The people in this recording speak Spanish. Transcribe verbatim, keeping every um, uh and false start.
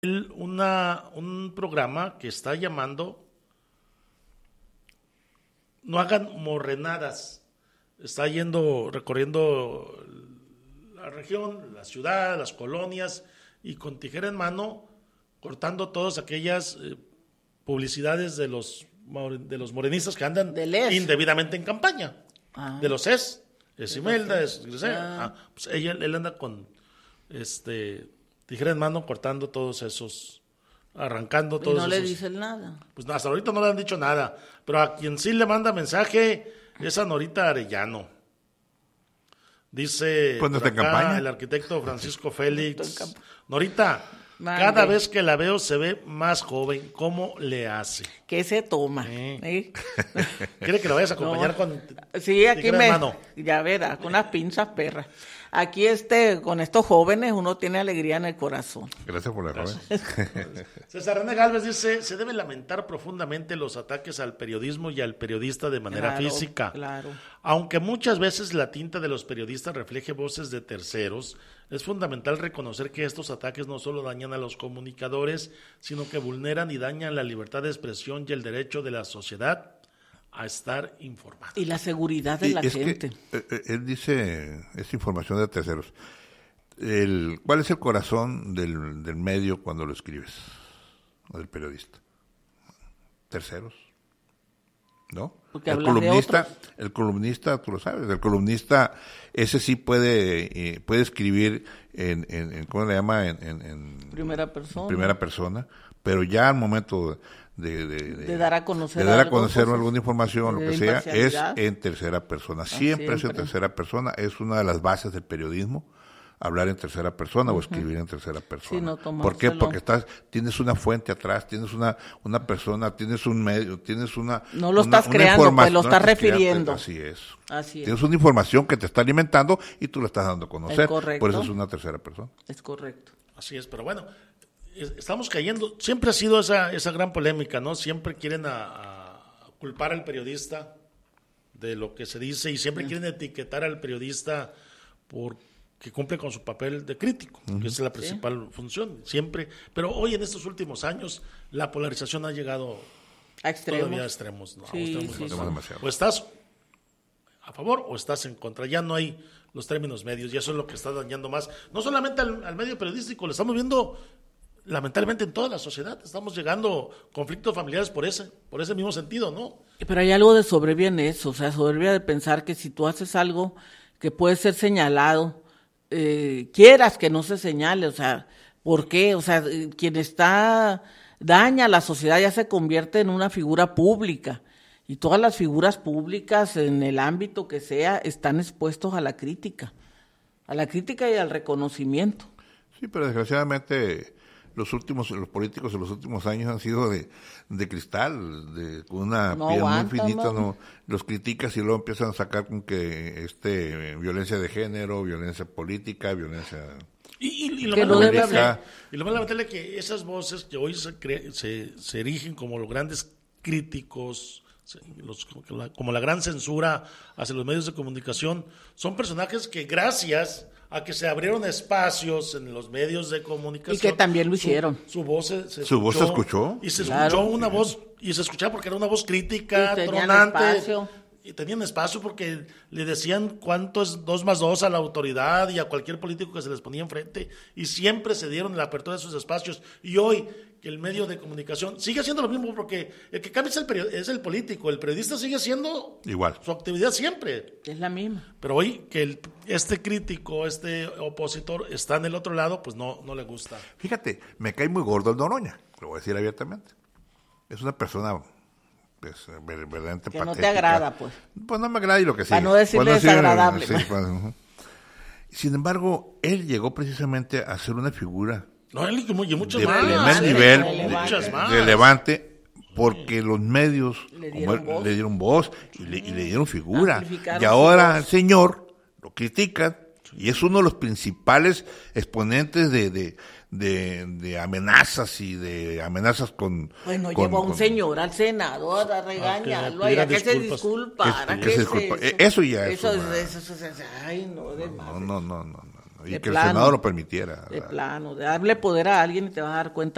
una, un programa que está llamando No hagan morrenadas. Está yendo, recorriendo la región, la ciudad, las colonias, y con tijera en mano, cortando todas aquellas eh, publicidades de los, de los morenistas que andan indebidamente en campaña. Ah. De los es, es Imelda, es Grisela. Ah. Ah, pues ella, él anda con este tijera en mano cortando todos esos, arrancando todos esos. ¿Y no le dicen nada? Pues hasta ahorita no le han dicho nada, pero a quien sí le manda mensaje es a Norita Arellano. Dice pues no está en campaña. El arquitecto Francisco Félix. Norita, Mande. Cada vez que la veo se ve más joven. ¿Cómo le hace? ¿Qué se toma? ¿Eh? ¿Eh? ¿Quiere que lo vayas a acompañar no. con Sí, aquí me... Mano? Ya verás, con unas pinzas perras. Aquí este, con estos jóvenes uno tiene alegría en el corazón. Gracias por la joven. César René Galvez dice, se debe lamentar profundamente los ataques al periodismo y al periodista de manera claro, física. Claro. Aunque muchas veces la tinta de los periodistas refleje voces de terceros, es fundamental reconocer que estos ataques no solo dañan a los comunicadores, sino que vulneran y dañan la libertad de expresión y el derecho de la sociedad a estar informado. Y la seguridad de y la es gente. Que, eh, él dice, es información de terceros. El, ¿Cuál es el corazón del, del medio cuando lo escribes? O del periodista. Terceros. ¿No? Porque el columnista, el columnista, tú lo sabes, el columnista, ese sí puede, eh, puede escribir en, en, en, ¿cómo le llama? En, en, en primera persona. Primera persona, pero ya al momento de, de, de, de dar a conocer, de dar a algo, conocer cosas, alguna información, lo que sea, es en tercera persona. Siempre, siempre es en tercera persona, es una de las bases del periodismo. Hablar en tercera persona uh-huh. o escribir en tercera persona. Sí, no ¿Por qué? Porque estás, tienes una fuente atrás, tienes una, una persona, tienes un medio, tienes una... No lo una, estás una creando, pues lo no estás refiriendo. Así es. Así es. Tienes una información que te está alimentando y tú la estás dando a conocer. Es correcto. Por eso es una tercera persona. Es correcto. Así es, pero bueno, estamos cayendo, siempre ha sido esa, esa gran polémica, ¿no? Siempre quieren a, a culpar al periodista de lo que se dice y siempre uh-huh. quieren etiquetar al periodista por... que cumple con su papel de crítico, uh-huh. que es la principal sí. función, siempre. Pero hoy, en estos últimos años, la polarización ha llegado a extremos. Todavía a extremos. No, sí, extremos sí, no. sí. O estás a favor o estás en contra. Ya no hay los términos medios y eso es lo que está dañando más. No solamente al, al medio periodístico, lo estamos viendo lamentablemente en toda la sociedad. Estamos llegando conflictos familiares por ese, por ese mismo sentido, ¿no? Pero hay algo de soberbia en eso, o sea, soberbia de pensar que si tú haces algo que puede ser señalado, Eh, quieras que no se señale, o sea, ¿por qué? O sea, quien está, daña a la sociedad ya se convierte en una figura pública, y todas las figuras públicas en el ámbito que sea están expuestos a la crítica, a la crítica y al reconocimiento. Sí, pero desgraciadamente los últimos, los políticos de los últimos años han sido de, de cristal, de con una no piel aguanta, muy finita, no. no los criticas y luego empiezan a sacar con que este violencia de género, violencia política, violencia y, y, y lo que más no lamentable y lo más lamentable es que esas voces que hoy se, cre, se, se erigen como los grandes críticos, los, como, la, como la gran censura hacia los medios de comunicación, son personajes que gracias a que se abrieron espacios en los medios de comunicación. Y que también lo hicieron. Su, su voz se, se ¿Su escuchó. voz se escuchó? Y se claro. escuchó una voz, y se escuchaba porque era una voz crítica, y tronante. Espacio. Y tenían espacio porque le decían cuánto es dos más dos a la autoridad y a cualquier político que se les ponía enfrente. Y siempre se dieron la apertura de sus espacios. Y hoy, que el medio de comunicación sigue siendo lo mismo, porque el que cambia es el, period- es el político, el periodista sigue siendo igual su actividad siempre. Es la misma. Pero hoy que el, este crítico, este opositor está en el otro lado, pues no, no le gusta. Fíjate, me cae muy gordo el Noroña, lo voy a decir abiertamente. Es una persona pues, verdaderamente que patética. no te agrada, pues. Pues no me agrada y lo que sea. Para no decirle pues, desagradable. Sí, pues, uh-huh. Sin embargo, él llegó precisamente a ser una figura No, él y muchos de más. primer Sí, nivel, de, muchas más. relevante, porque los medios le dieron, como, voz. le dieron voz y le, y le dieron figura. Y su ahora voz. el señor lo critican y es uno de los principales exponentes de, de, de, de amenazas y de amenazas con... Bueno, con, llevó a un con, señor al Senado a regañarlo, a a que se disculpara. Que se disculpa. Eso ya es eso, una... eso, eso, eso, ay, no, de no, no, no, no, no, no. Y de que plano, el Senado lo permitiera. De plano, de darle poder a alguien y te vas a dar cuenta